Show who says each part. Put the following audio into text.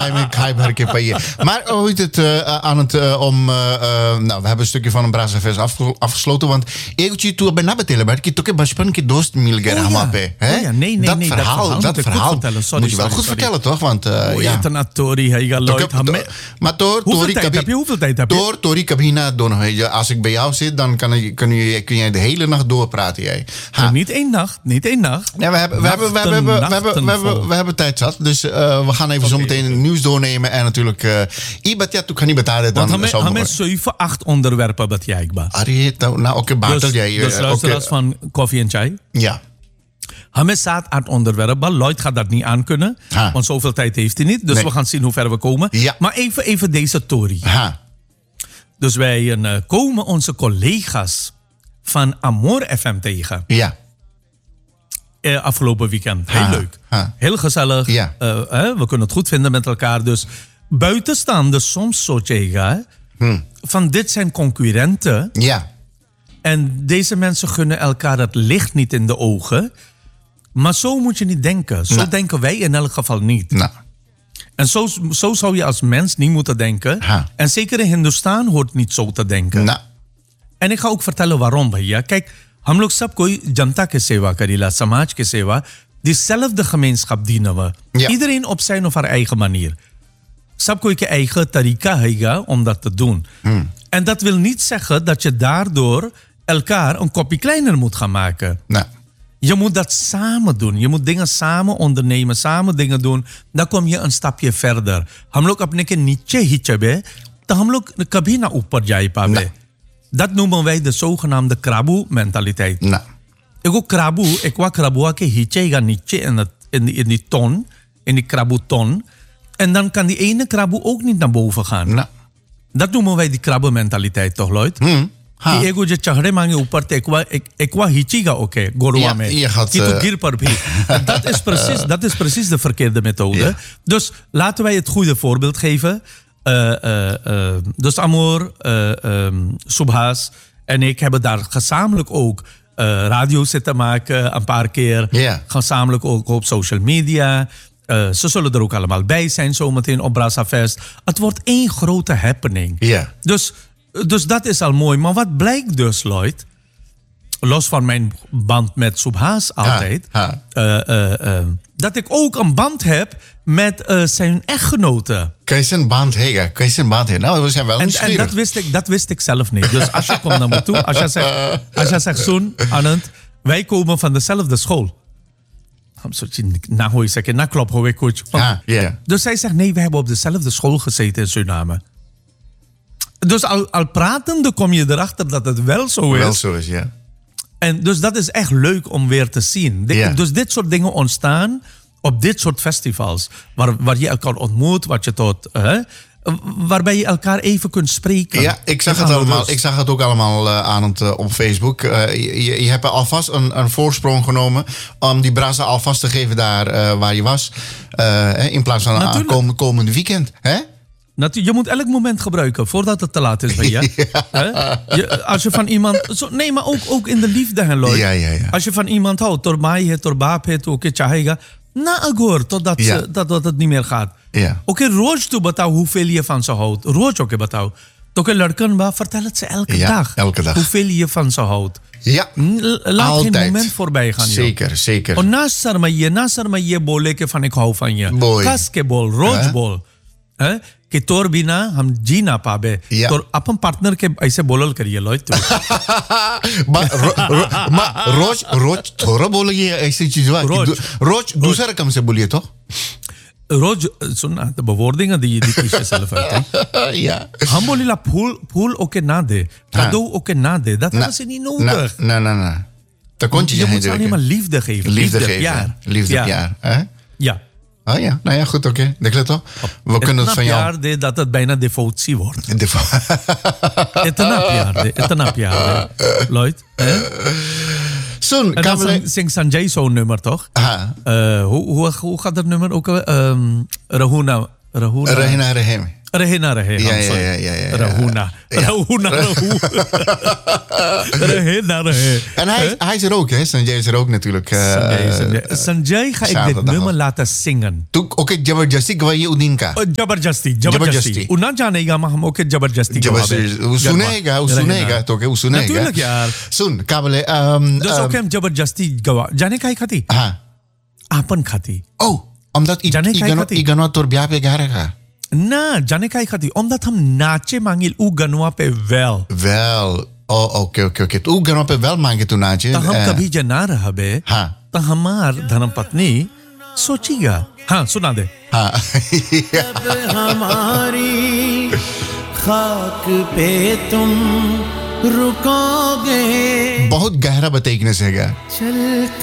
Speaker 1: Kai भर के पहिए. Maar hoe heet het aan het we hebben een stukje van een Brazzavers afgesloten, want eeuwtje toen bij nabetelen, maar ik toch bachpan ki dost mil ger hamape.
Speaker 2: Nee,
Speaker 1: dat verhaal moet je wel goed vertellen, toch? Want maar
Speaker 2: hoeveel tijd heb je?
Speaker 1: Door Tori Kabina doen. Als ik bij jou zit, dan kun jij de hele nacht doorpraten, jij.
Speaker 2: Niet één nacht.
Speaker 1: Ja, we hebben tijd zat, dus we gaan even zo meteen het nieuws doornemen en natuurlijk Ibat tu kan niet betalen dan.
Speaker 2: Want we hebben 7, 8 onderwerpen dat jij ba.
Speaker 1: Oké, batel jij.
Speaker 2: Dus luisteraars van Koffie en Chai.
Speaker 1: Ja.
Speaker 2: Hij staat aan het onderwerp. Lloyd gaat dat niet aankunnen. Want zoveel tijd heeft hij niet. Dus we gaan zien hoe ver we komen.
Speaker 1: Ja.
Speaker 2: Maar even deze Tory. Dus wij komen onze collega's van Amor FM tegen.
Speaker 1: Ja.
Speaker 2: Afgelopen weekend. Heel leuk. Heel gezellig.
Speaker 1: Ja.
Speaker 2: We kunnen het goed vinden met elkaar. Dus buitenstaanders soms zo tegen. Van dit zijn concurrenten.
Speaker 1: Ja.
Speaker 2: En deze mensen gunnen elkaar het licht niet in de ogen. Maar zo moet je niet denken. Zo denken wij in elk geval niet.
Speaker 1: Nou.
Speaker 2: En zo zou je als mens niet moeten denken. En zeker in Hindustan hoort niet zo te denken.
Speaker 1: Nou.
Speaker 2: En ik ga ook vertellen waarom. Bhaiya. Kijk, हम लोग सब कोई जनता की सेवा करीला, समाज की सेवा. Diezelfde gemeenschap dienen we.
Speaker 1: Ja.
Speaker 2: Iedereen op zijn of haar eigen manier. Sab kooi ke eigen tarika hega om dat te doen. En dat wil niet zeggen dat je daardoor elkaar een kopje kleiner moet gaan maken.
Speaker 1: Nou.
Speaker 2: Je moet dat samen doen. Je moet dingen samen ondernemen, samen dingen doen. Dan kom je een stapje verder. हम लोग अपने के नीचे ही चबे, तो हम लोग कभी ना ऊपर जा पावे. Dat noemen wij de zogenaamde krabu-mentaliteit.
Speaker 1: Nou.
Speaker 2: Ik wa krabua ke hiche ga niche in die ton, in die krabu-ton. En dan kan die ene krabu ook niet naar boven gaan.
Speaker 1: Nou.
Speaker 2: Dat noemen wij die krabu-mentaliteit, toch, Lloyd? कि एगो जो चढ़े मांगे ऊपर ते एकवा हिचीगा oké, गोरवा में कि तो गिर पर भी. Dat is precies de verkeerde methode.
Speaker 1: Ja.
Speaker 2: Dus laten wij het goede voorbeeld geven. Dus Amor, Subhas en ik hebben daar gezamenlijk ook radio zitten maken een paar keer.
Speaker 1: Ja.
Speaker 2: Gezamenlijk ook op social media. Ze zullen er ook allemaal bij zijn zometeen op Brazzavest. Het wordt één grote happening.
Speaker 1: Ja.
Speaker 2: Dus dat is al mooi. Maar wat blijkt dus, Lloyd? Los van mijn band met Subhas altijd. Dat ik ook een band heb met zijn echtgenote.
Speaker 1: Kan je zijn band hebben? Nou, we zijn wel
Speaker 2: en dat wist ik zelf niet. Dus als je komt naar me toe. Als je zegt, Soen, Anand, wij komen van dezelfde school. Dus zij zegt, nee, we hebben op dezelfde school gezeten in Suriname. Dus al pratende kom je erachter dat het wel zo is.
Speaker 1: Wel zo is, ja.
Speaker 2: En dus dat is echt leuk om weer te zien. Dus dit soort dingen ontstaan op dit soort festivals. Waar je elkaar ontmoet, waarbij je elkaar even kunt spreken.
Speaker 1: Ja, ik zag het allemaal. Ik zag het ook allemaal aan op Facebook. Je hebt alvast een voorsprong genomen om die Brazza alvast te geven daar waar je was. In plaats van komende weekend. Hè?
Speaker 2: Je moet elk moment gebruiken voordat het te laat is bij je. Als je van iemand... Nee, maar ook in de liefde, hè, Lloyd.
Speaker 1: Ja.
Speaker 2: Als je van iemand houdt, torbaai het, torbaap het, oké, chahega. Na agor, totdat dat het niet meer gaat.
Speaker 1: Ja.
Speaker 2: Oké, roos toe betouw hoeveel je van ze houdt. Roos ook betouw. Oké, lerken, vertel het ze elke dag.
Speaker 1: Elke dag.
Speaker 2: Hoeveel je van ze houdt.
Speaker 1: Ja,
Speaker 2: laat
Speaker 1: altijd.
Speaker 2: geen moment voorbij gaan.
Speaker 1: Zeker.
Speaker 2: En nasar je boleke van ik hou van je.
Speaker 1: Boy.
Speaker 2: Kaskebol, roosbol. कि तोर बिना हम जी ना पाबे तो अपन पार्टनर के ऐसे बोलल करिए लो तो
Speaker 1: रोज थोड़ा बोलिए ऐसी चीज रोज दूसरा रकम से बोलिए तो
Speaker 2: रोज सुनना तो bewoordingen die kies je zelf uit.
Speaker 1: Ja.
Speaker 2: हम बोलिला फूल ओके ना दे cadeau ओके ना दे dat is niet nodig.
Speaker 1: Nee. Dan kon
Speaker 2: je moet alleen maar liefde geven.
Speaker 1: Liefde op jaar.
Speaker 2: Ja.
Speaker 1: Oh ja, nou ja, goed, oké. We kunnen het van jou...
Speaker 2: dat het bijna devotie wordt. Etenapjaar, Lloyd.
Speaker 1: Soon,
Speaker 2: en dan zingt Sanjay zo'n nummer, toch? Hoe gaat dat nummer ook? रहू
Speaker 1: रहे ना रहे में
Speaker 2: रहे ना रहे रहू ना रहे na रहे.
Speaker 1: En hij is er ook, hè? Sanjay is er ook natuurlijk.
Speaker 2: Sanjay ga ik dit nummer laten zingen.
Speaker 1: Oké, Jabardasti गवाइए उन्हीं का.
Speaker 2: Jabardasti. उन्ना जानेगा maar हम ओके Jabardasti
Speaker 1: सुनेगा तो क्या सुनेगा.
Speaker 2: natuurlijk यार.
Speaker 1: सुन काबले.
Speaker 2: Dus ook hem Jabardasti गवा. जाने का ही खाती.
Speaker 1: हाँ.
Speaker 2: आपन खाती.
Speaker 1: Oh, omdat igano tor biya pe ga.
Speaker 2: Na, जाने का ही खाती. Omdat हम नाचे मांगिल उ गनवा पे wel.
Speaker 1: Wel. Oh, oké. तो गनवा पे wel मांगे तू नाचे.
Speaker 2: तो हम कभी जना रहा बे.
Speaker 1: हाँ.
Speaker 2: तो हमार धर्मपत्नी सोचेगा. हाँ, सुना दे.
Speaker 1: हाँ.
Speaker 3: हमारी खाक पे तुम रुकोगे.
Speaker 1: बहुत गहरा betekenis है.